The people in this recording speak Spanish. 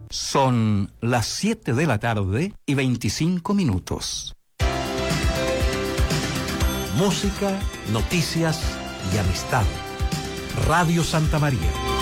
Son las 7 de la tarde y 25 minutos. Música, noticias y amistad. Radio Santa María.